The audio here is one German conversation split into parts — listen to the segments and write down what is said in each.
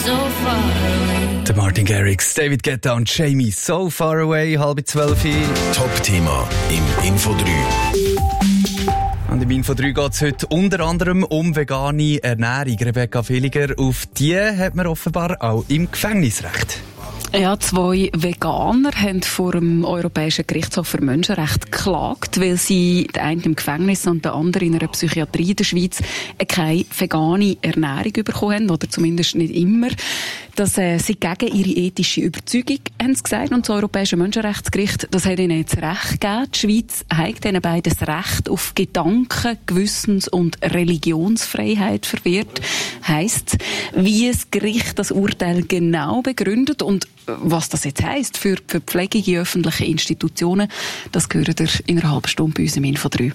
Der Martin Garrix, David Guetta und Jamie, So Far Away, 11:30. Top-Thema im Info 3. Und im Info 3 geht es heute unter anderem um vegane Ernährung. Rebecca Villiger, auf die hat man offenbar auch im Gefängnisrecht. Ja, 2 Veganer haben vor dem Europäischen Gerichtshof für Menschenrechte geklagt, weil sie, der eine im Gefängnis und der andere in einer Psychiatrie in der Schweiz, keine vegane Ernährung bekommen haben, oder zumindest nicht immer. Das sie gegen ihre ethische Überzeugung, haben sie gesagt. Und das Europäische Menschenrechtsgericht, das hat ihnen jetzt Recht gegeben. Die Schweiz hat ihnen beide das Recht auf Gedanken-, Gewissens- und Religionsfreiheit verwehrt. Heisst, wie das Gericht das Urteil genau begründet und was das jetzt heisst für die Verpflegung in öffentlichen Institutionen, das gehört ihr in einer halben Stunde bei uns im Info 3.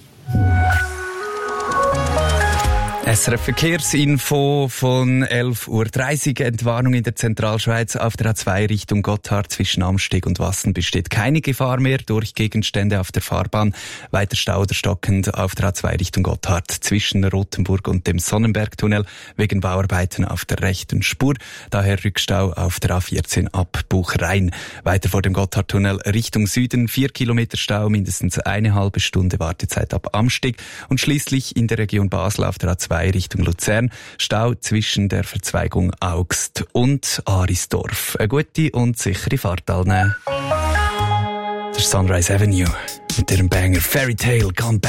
SRF Verkehrsinfo von 11:30 Uhr. Entwarnung in der Zentralschweiz auf der A2 Richtung Gotthard zwischen Amsteg und Wassen besteht keine Gefahr mehr durch Gegenstände auf der Fahrbahn. Weiter Stau oder stockend auf der A2 Richtung Gotthard zwischen Rothenburg und dem Sonnenbergtunnel wegen Bauarbeiten auf der rechten Spur. Daher Rückstau auf der A14 ab Buchrain. Weiter vor dem Gotthardtunnel Richtung Süden 4 Kilometer Stau, mindestens eine halbe Stunde Wartezeit ab Amsteg. Und schließlich in der Region Basel auf der A2 Richtung Luzern Stau zwischen der Verzweigung Augst und Arisdorf. Eine gute und sichere Fahrt allen. Der Sunrise Avenue mit ihrem Banger Fairy Tale Gone Back.